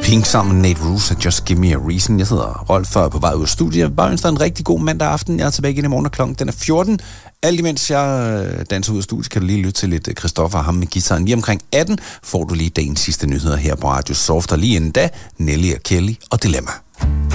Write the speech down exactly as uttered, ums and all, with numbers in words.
Pink sammen med Nate Ruess og Just Give Me a Reason. Jeg hedder Rolf og på vej ud af studiet. Jeg vil bare ønske dig en rigtig god mandag aften. Jeg er tilbage igen i morgen, og klokken den er fjorten. Alt imens jeg danser ud af studiet, kan du lige lytte til lidt Christoffer og ham med guitaren. Lige omkring atten får du lige dagens sidste nyheder her på Radio Soft. Og lige inden da, Nelly og Kelly og Dilemma.